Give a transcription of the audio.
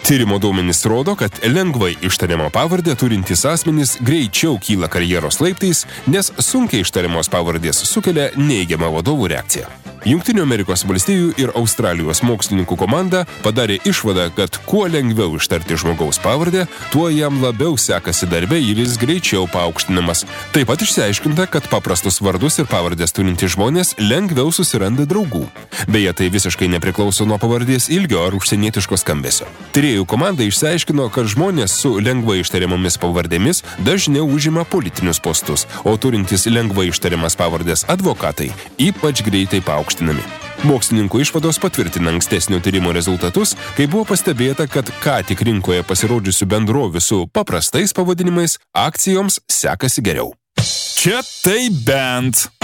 Tyrimo duomenys rodo, kad lengvai ištariamą pavardę turintys asmenys greičiau kyla karjeros laiptais, nes sunkiai ištariamos pavardės sukelia neigiamą vadovų reakciją. Jungtinių Amerikos valstijų ir Australijos mokslininkų komanda padarė išvadą, kad kuo lengviau ištarti žmogaus pavardę, tuo jam labiau sekasi darbe ir jis greičiau paaukštinamas. Taip pat išsiaiškinta, kad paprastus vardus ir pavardės turintys žmonės lengviau susiranda draugų. Beje, tai visiškai nepriklauso nuo pavardės ilgio ar užsienietiško skambesio. Tyrėjų komanda išsiaiškino, kad žmonės su lengvai ištariamomis pavardėmis dažniau užima politinius postus, o turintys lengvai ištariamas pavardės advokatai ypač greitai paaukštinami. Mokslininkų išvados patvirtina ankstesnio tyrimo rezultatus, kai buvo pastebėta, kad ką tik rinkoje pasirodžiusių bendrovių su paprastais pavadinimais akcijoms sekasi geriau. Čia tai bent.